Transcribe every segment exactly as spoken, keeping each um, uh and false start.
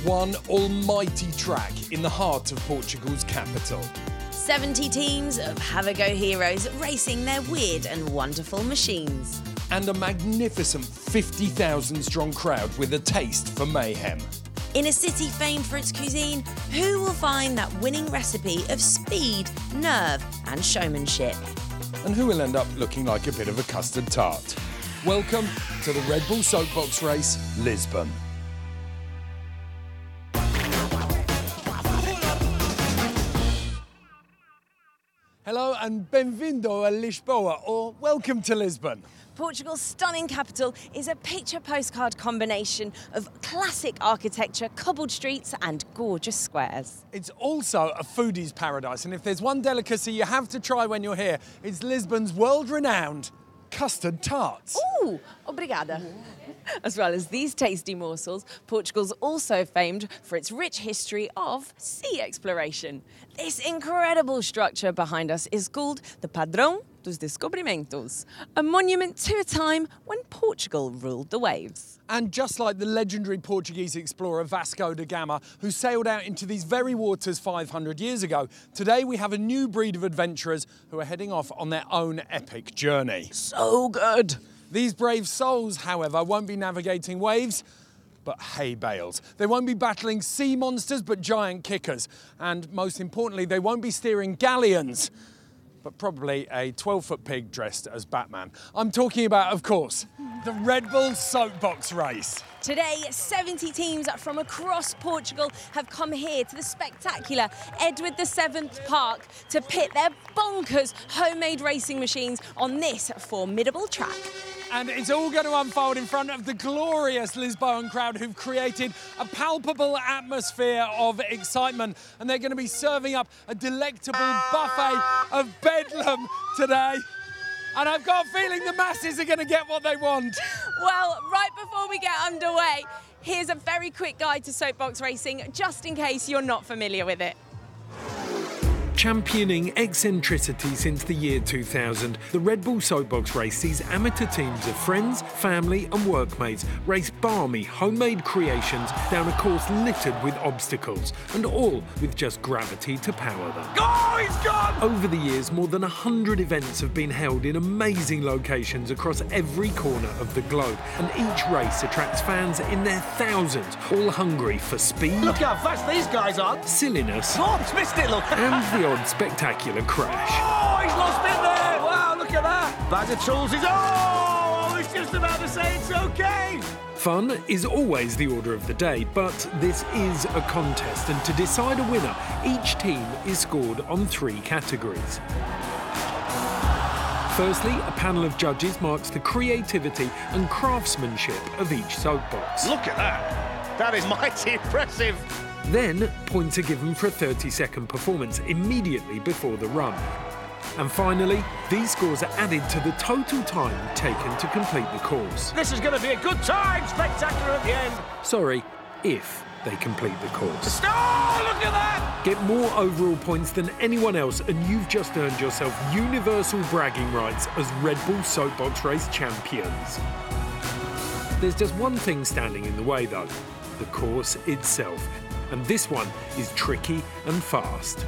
one almighty track in the heart of Portugal's capital. seventy teams of have-a-go heroes racing their weird and wonderful machines. And a magnificent fifty thousand strong crowd with a taste for mayhem. In a city famed for its cuisine, who will find that winning recipe of speed, nerve and showmanship? And who will end up looking like a bit of a custard tart? Welcome to the Red Bull Soapbox Race, Lisbon. Hello and bem-vindo a Lisboa, or welcome to Lisbon. Portugal's stunning capital is a picture postcard combination of classic architecture, cobbled streets and gorgeous squares. It's also a foodie's paradise, and if there's one delicacy you have to try when you're here, it's Lisbon's world-renowned custard tarts. Ooh, obrigada. As well as these tasty morsels, Portugal's also famed for its rich history of sea exploration. This incredible structure behind us is called the Padrão dos Descobrimentos, a monument to a time when Portugal ruled the waves. And just like the legendary Portuguese explorer Vasco da Gama, who sailed out into these very waters five hundred years ago, today we have a new breed of adventurers who are heading off on their own epic journey. So good! These brave souls, however, won't be navigating waves, but hay bales. They won't be battling sea monsters, but giant kickers. And most importantly, they won't be steering galleons, but probably a twelve-foot pig dressed as Batman. I'm talking about, of course, the Red Bull Soapbox Race. Today, seventy teams from across Portugal have come here to the spectacular Edward the Seventh Park to pit their bonkers homemade racing machines on this formidable track. And it's all going to unfold in front of the glorious Lisboan crowd who've created a palpable atmosphere of excitement. And they're going to be serving up a delectable buffet of bedlam today. And I've got a feeling the masses are going to get what they want. Well, right before we get underway, here's a very quick guide to soapbox racing, just in case you're not familiar with it. Championing eccentricity since the year two thousand, the Red Bull Soapbox Race sees amateur teams of friends, family and workmates race balmy, homemade creations down a course littered with obstacles, and all with just gravity to power them. Oh, he's gone! Over the years, more than one hundred events have been held in amazing locations across every corner of the globe, and each race attracts fans in their thousands, all hungry for speed. Look how fast these guys are! Silliness. Oh, he's missed it, look! And the odd spectacular crash. Oh, he's lost it there! Wow, look at that! Bag of tools is... Oh, I was just about to say it's okay! Fun is always the order of the day, but this is a contest, and to decide a winner, each team is scored on three categories. Firstly, a panel of judges marks the creativity and craftsmanship of each soapbox. Look at that! That is mighty impressive! Then, points are given for a thirty second performance immediately before the run. And finally, these scores are added to the total time taken to complete the course. This is going to be a good time! Spectacular at the end! Sorry, if they complete the course. Oh, look at that! Get more overall points than anyone else, and you've just earned yourself universal bragging rights as Red Bull Soapbox Race champions. There's just one thing standing in the way, though: the course itself. And this one is tricky and fast.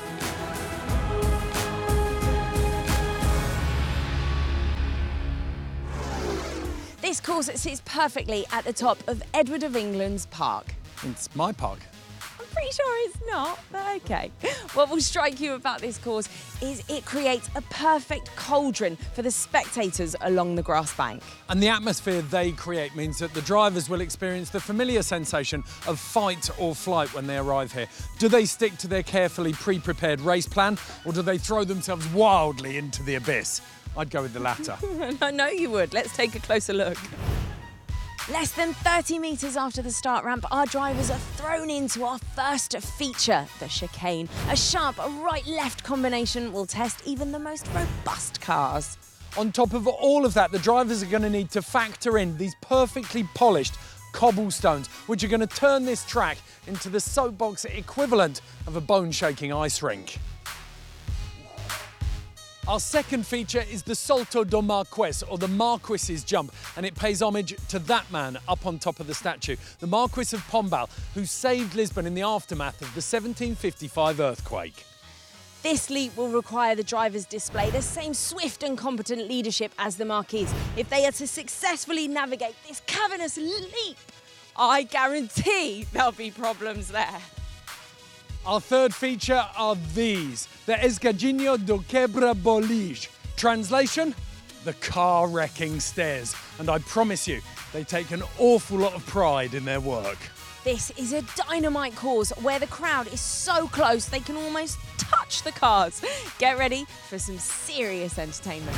This course sits perfectly at the top of Edward of England's park. It's my park. I'm pretty sure it's not, but okay. What will strike you about this course is it creates a perfect cauldron for the spectators along the grass bank. And the atmosphere they create means that the drivers will experience the familiar sensation of fight or flight when they arrive here. Do they stick to their carefully pre-prepared race plan, or do they throw themselves wildly into the abyss? I'd go with the latter. I know you would. Let's take a closer look. Less than thirty metres after the start ramp, our drivers are thrown into our first feature, the chicane. A sharp right-left combination will test even the most robust cars. On top of all of that, the drivers are going to need to factor in these perfectly polished cobblestones, which are going to turn this track into the soapbox equivalent of a bone-shaking ice rink. Our second feature is the Salto do Marquês, or the Marquis's jump, and it pays homage to that man up on top of the statue, the Marquis of Pombal, who saved Lisbon in the aftermath of the seventeen fifty-five earthquake. This leap will require the drivers display the same swift and competent leadership as the Marquis if they are to successfully navigate this cavernous leap. I guarantee there'll be problems there. Our third feature are these, the Escadinho do Quebra-Boliche. Translation, the car-wrecking stairs. And I promise you, they take an awful lot of pride in their work. This is a dynamite course where the crowd is so close they can almost touch the cars. Get ready for some serious entertainment.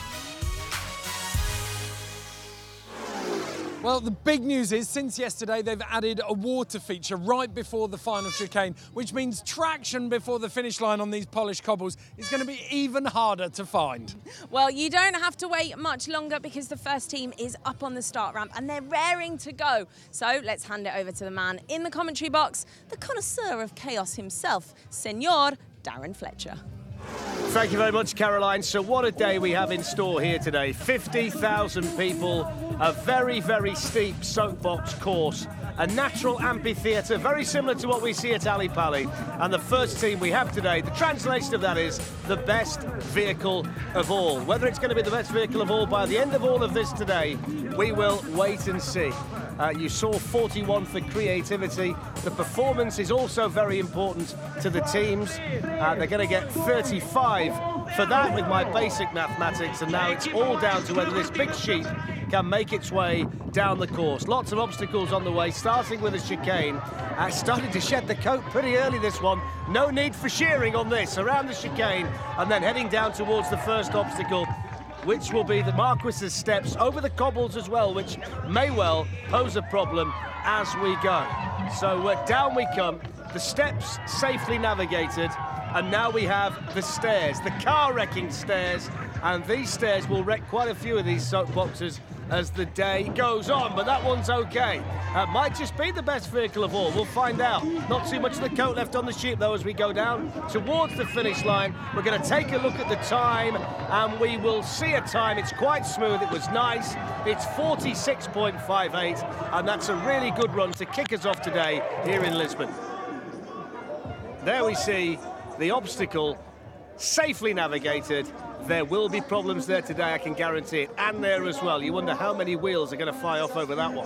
Well, the big news is, since yesterday, they've added a water feature right before the final chicane, which means traction before the finish line on these polished cobbles is going to be even harder to find. Well, you don't have to wait much longer because the first team is up on the start ramp and they're raring to go. So let's hand it over to the man in the commentary box, the connoisseur of chaos himself, Senor Darren Fletcher. Thank you very much, Caroline. So what a day we have in store here today. fifty thousand people, a very, very steep soapbox course, a natural amphitheatre, very similar to what we see at Ali Pali. And the first team we have today, the translation of that is the best vehicle of all. Whether it's going to be the best vehicle of all by the end of all of this today, we will wait and see. Uh, you saw forty-one for creativity. The performance is also very important to the teams. Uh, they're going to get thirty-five for that with my basic mathematics, and now it's all down to whether this big sheep can make its way down the course. Lots of obstacles on the way, starting with a chicane. Uh, starting to shed the coat pretty early, this one. No need for shearing on this, around the chicane, and then heading down towards the first obstacle, which will be the Marquis's steps over the cobbles as well, which may well pose a problem as we go. So uh, down we come, the steps safely navigated, and now we have the stairs, the car-wrecking stairs, and these stairs will wreck quite a few of these soapboxes as the day goes on, but that one's okay. Uh, might just be the best vehicle of all, we'll find out. Not too much of the coat left on the sheep though as we go down towards the finish line. We're going to take a look at the time and we will see a time. It's quite smooth, it was nice. It's forty-six point five eight and that's a really good run to kick us off today here in Lisbon. There we see the obstacle safely navigated. There will be problems there today, I can guarantee it, and there as well. You wonder how many wheels are going to fly off over that one.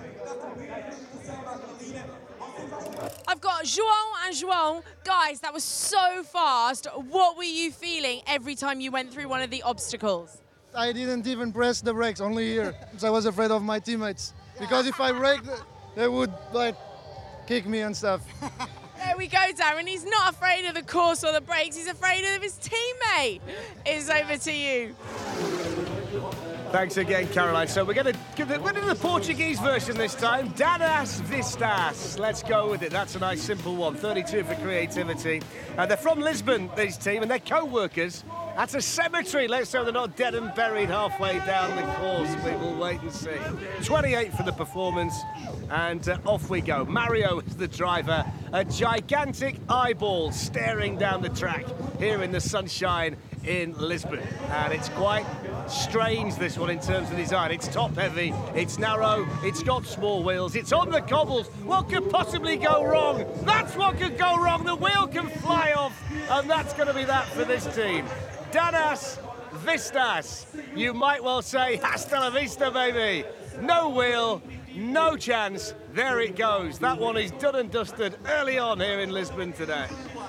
I've got João and João. Guys, that was so fast. What were you feeling every time you went through one of the obstacles? I didn't even press the brakes, only here, because I was afraid of my teammates. Because if I braked, they would like kick me and stuff. There we go, Darren. He's not afraid of the course or the brakes. He's afraid of his teammate. It's over to you. Thanks again, Caroline. So we're going to give the, we're doing the Portuguese version this time. Dadas Vistas. Let's go with it. That's a nice simple one. thirty-two for creativity. Uh, they're from Lisbon, this team, and they're co-workers at a cemetery. Let's hope they're not dead and buried halfway down the course. We will wait and see. twenty-eight for the performance, and uh, off we go. Mario is the driver. A gigantic eyeball staring down the track here in the sunshine in Lisbon. And it's quite strange, this one, in terms of design. It's top heavy, it's narrow, it's got small wheels, it's on the cobbles. What could possibly go wrong? That's what could go wrong. The wheel can fly off, and that's going to be that for this team. Dadas Vistas. You might well say hasta la vista, baby. No wheel, no chance. There it goes. That one is done and dusted early on here in Lisbon today.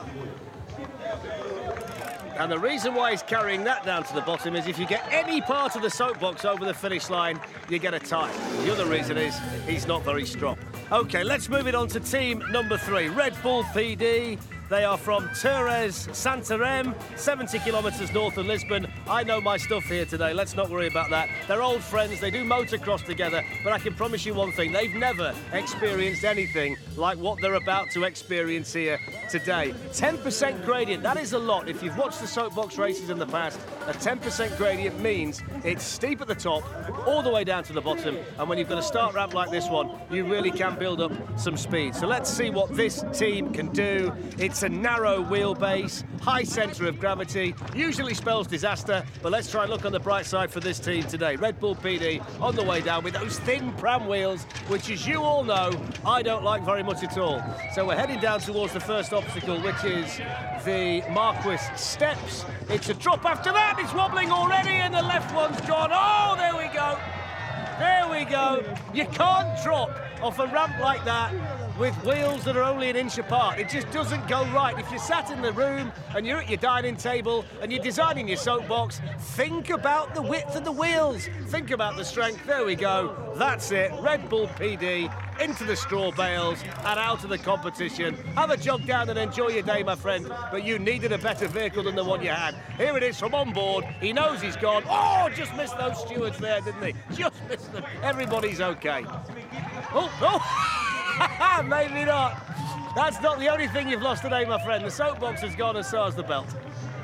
And the reason why he's carrying that down to the bottom is if you get any part of the soapbox over the finish line, you get a tie. The other reason is he's not very strong. OK, let's move it on to team number three, Red Bull P D. They are from Torres Santarém, seventy kilometres north of Lisbon. I know my stuff here today, let's not worry about that. They're old friends, they do motocross together, but I can promise you one thing, they've never experienced anything like what they're about to experience here today. ten percent gradient, that is a lot. If you've watched the soapbox races in the past, a ten percent gradient means it's steep at the top, all the way down to the bottom, and when you've got a start ramp like this one, you really can build up some speed. So let's see what this team can do. It's It's a narrow wheelbase, high centre of gravity, usually spells disaster, but let's try and look on the bright side for this team today. Red Bull P D on the way down with those thin pram wheels, which, as you all know, I don't like very much at all. So we're heading down towards the first obstacle, which is the Marquis Steps. It's a drop after that, it's wobbling already, and the left one's gone. Oh, there we go. There we go. You can't drop off a ramp like that with wheels that are only an inch apart. It just doesn't go right. If you're sat in the room and you're at your dining table and you're designing your soapbox, think about the width of the wheels. Think about the strength. There we go. That's it. Red Bull P D into the straw bales and out of the competition. Have a jog down and enjoy your day, my friend, but you needed a better vehicle than the one you had. Here it is from on board. He knows he's gone. Oh, just missed those stewards there, didn't he? Just missed them. Everybody's okay. Oh, oh, maybe not. That's not the only thing you've lost today, my friend. The soapbox has gone, and so has the belt.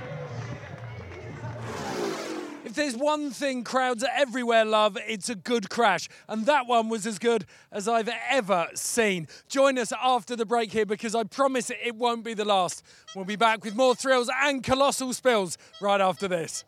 If there's one thing crowds everywhere love, it's a good crash. And that one was as good as I've ever seen. Join us after the break here, because I promise it won't be the last. We'll be back with more thrills and colossal spills right after this.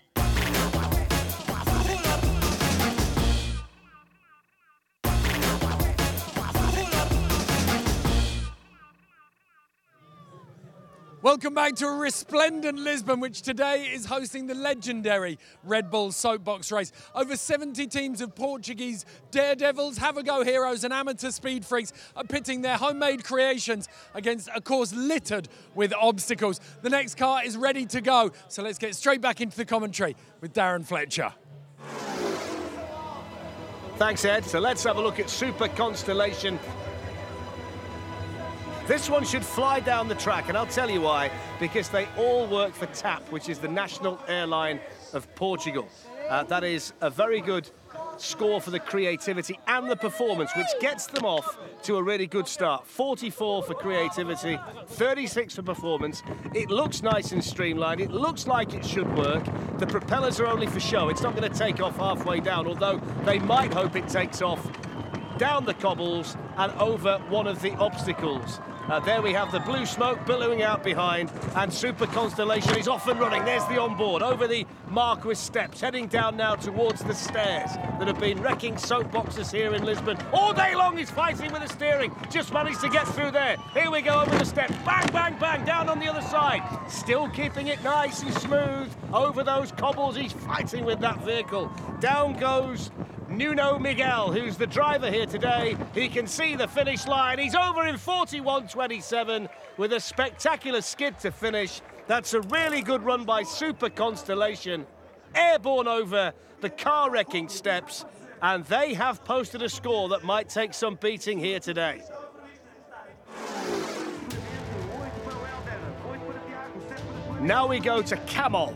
Welcome back to a resplendent Lisbon, which today is hosting the legendary Red Bull Soapbox Race. Over seventy teams of Portuguese daredevils, have-a-go heroes and amateur speed freaks are pitting their homemade creations against a course littered with obstacles. The next car is ready to go, so let's get straight back into the commentary with Darren Fletcher. Thanks, Ed. So let's have a look at Super Constellation. This one should fly down the track, and I'll tell you why. Because they all work for TAP, which is the national airline of Portugal. Uh, that is a very good score for the creativity and the performance, which gets them off to a really good start. forty-four for creativity, thirty-six for performance. It looks nice and streamlined. It looks like it should work. The propellers are only for show. It's not going to take off halfway down, although they might hope it takes off down the cobbles and over one of the obstacles. Uh, there we have the blue smoke billowing out behind, and Super Constellation is off and running. There's the onboard over the Marquis Steps, heading down now towards the stairs that have been wrecking soapboxes here in Lisbon. All day long he's fighting with the steering, just managed to get through there. Here we go over the steps, bang, bang, bang, down on the other side. Still keeping it nice and smooth over those cobbles. He's fighting with that vehicle. Down goes Nuno Miguel, who's the driver here today. He can see the finish line. He's over in forty-one twenty-seven with a spectacular skid to finish. That's a really good run by Super Constellation. Airborne over the car-wrecking steps, and they have posted a score that might take some beating here today. Now we go to Kamov.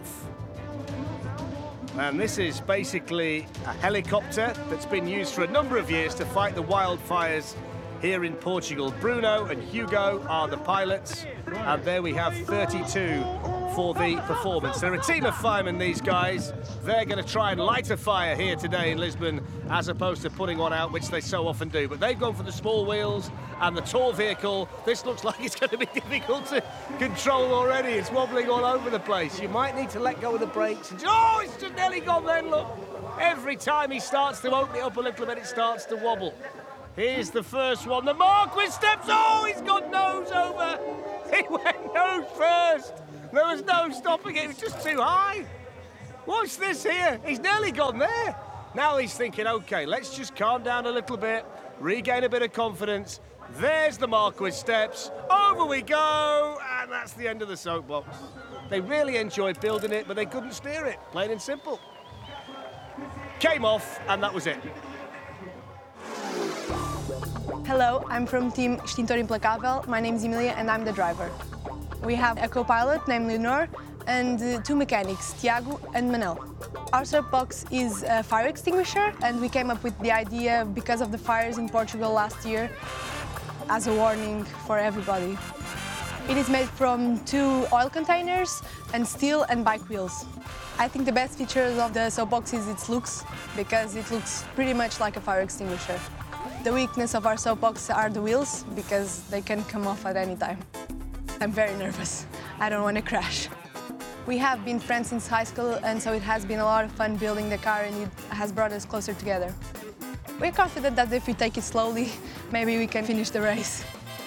And this is basically a helicopter that's been used for a number of years to fight the wildfires here in Portugal. Bruno and Hugo are the pilots, and there we have thirty-two for the performance. They're a team of firemen, these guys. They're going to try and light a fire here today in Lisbon, as opposed to putting one out, which they so often do. But they've gone for the small wheels and the tall vehicle. This looks like it's going to be difficult to control already. It's wobbling all over the place. You might need to let go of the brakes. And oh, it's just nearly gone then, look. Every time he starts to open it up a little bit, it starts to wobble. Here's the first one. The Marquis Steps. Oh, he's got nose over. He went nose first. There was no stopping it. It was just too high. Watch this here. He's nearly gone there. Now he's thinking, OK, let's just calm down a little bit, regain a bit of confidence. There's the Marquis Steps. Over we go. And that's the end of the soapbox. They really enjoyed building it, but they couldn't steer it. Plain and simple. Came off, and that was it. Hello, I'm from Team Extintor Implacável. My name is Emilia and I'm the driver. We have a co-pilot named Leonor and uh, two mechanics, Tiago and Manel. Our soapbox is a fire extinguisher, and we came up with the idea because of the fires in Portugal last year as a warning for everybody. It is made from two oil containers and steel and bike wheels. I think the best features of the soapbox is its looks, because it looks pretty much like a fire extinguisher. The weakness of our soapbox are the wheels, because they can come off at any time. I'm very nervous. I don't want to crash. We have been friends since high school, and so it has been a lot of fun building the car, and it has brought us closer together. We're confident that if we take it slowly, maybe we can finish the race.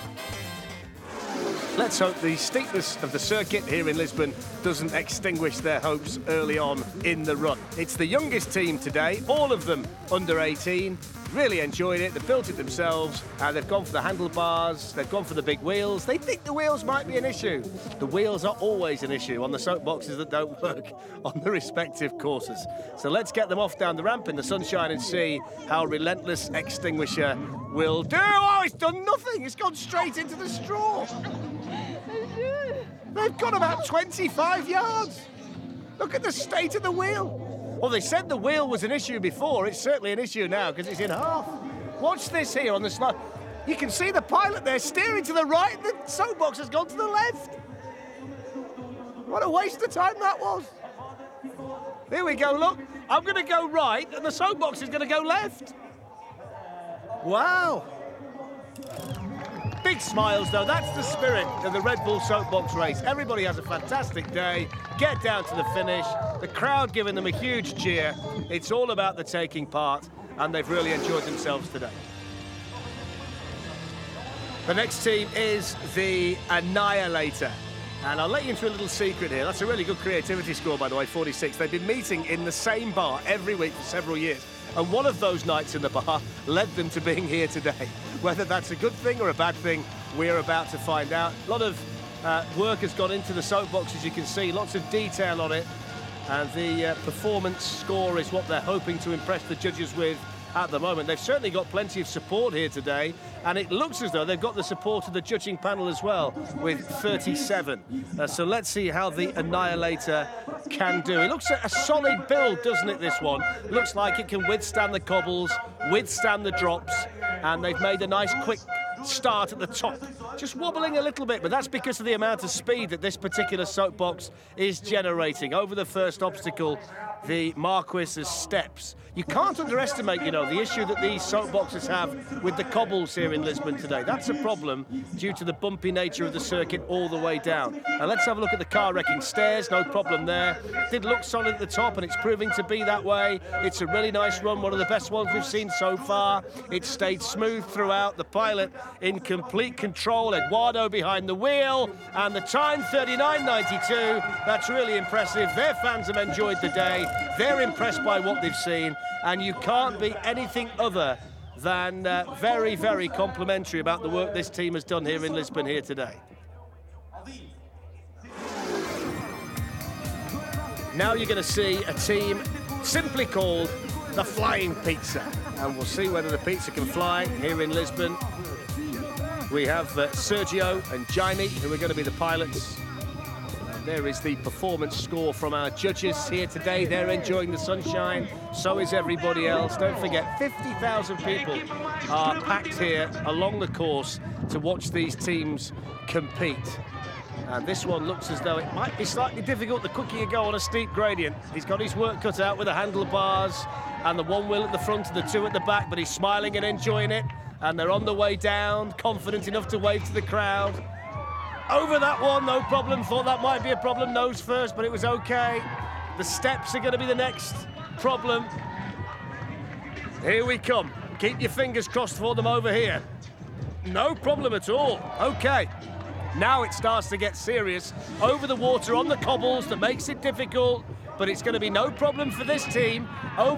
Let's hope the steepness of the circuit here in Lisbon doesn't extinguish their hopes early on in the run. It's the youngest team today, all of them under eighteen. Really enjoyed it, they built it themselves, and they've gone for the handlebars, they've gone for the big wheels. They think the wheels might be an issue. The wheels are always an issue on the soapboxes that don't work on the respective courses. So let's get them off down the ramp in the sunshine and see how Relentless Extinguisher will do. Oh, it's done nothing, it's gone straight into the straw. They've got about twenty-five yards. Look at the state of the wheel. Well, they said the wheel was an issue before. It's certainly an issue now because it's in half. Watch this here on the slide. You can see the pilot there steering to the right and the soapbox has gone to the left. What a waste of time that was. Here we go, look. I'm going to go right and the soapbox is going to go left. Wow. Big smiles, though. That's the spirit of the Red Bull Soapbox race. Everybody has a fantastic day, get down to the finish, the crowd giving them a huge cheer. It's all about the taking part, and they've really enjoyed themselves today. The next team is the Annihilator. And I'll let you into a little secret here. That's a really good creativity score, by the way, forty-six. They've been meeting in the same bar every week for several years. And one of those nights in the bar led them to being here today. Whether that's a good thing or a bad thing, we're about to find out. A lot of uh, work has gone into the soapbox, as you can see, lots of detail on it. And the uh, performance score is what they're hoping to impress the judges with at the moment. They've certainly got plenty of support here today, and it looks as though they've got the support of the judging panel as well, with thirty-seven. Uh, so let's see how the Annihilator can do. It looks a solid build, doesn't it, this one? Looks like it can withstand the cobbles, withstand the drops, and they've made a nice quick start at the top. Just wobbling a little bit, but that's because of the amount of speed that this particular soapbox is generating. Over the first obstacle, the Marquis's steps. You can't underestimate, you know, the issue that these soapboxes have with the cobbles here in Lisbon today. That's a problem due to the bumpy nature of the circuit all the way down. Now let's have a look at the car wrecking stairs. No problem there. Did look solid at the top, and it's proving to be that way. It's a really nice run, one of the best ones we've seen so far. It stayed smooth throughout. The pilot in complete control. Eduardo behind the wheel, and the time thirty-nine ninety-two. That's really impressive. Their fans have enjoyed the day. They're impressed by what they've seen, and you can't be anything other than uh, very, very complimentary about the work this team has done here in Lisbon here today. Now you're going to see a team simply called the Flying Pizza, and we'll see whether the pizza can fly here in Lisbon. We have uh, Sergio and Jaime, who are going to be the pilots. There is the performance score from our judges here today. They're enjoying the sunshine, so is everybody else. Don't forget, fifty thousand people are packed here along the course to watch these teams compete. And this one looks as though it might be slightly difficult the quicker you go on a steep gradient. He's got his work cut out with the handlebars and the one wheel at the front and the two at the back, but he's smiling and enjoying it. And they're on the way down, confident enough to wave to the crowd. Over that one, no problem. Thought that might be a problem, nose first, but it was okay. The steps are going to be the next problem. Here we come. Keep your fingers crossed for them over here. No problem at all. Okay. Now it starts to get serious. Over the water on the cobbles that makes it difficult, but it's going to be no problem for this team. Over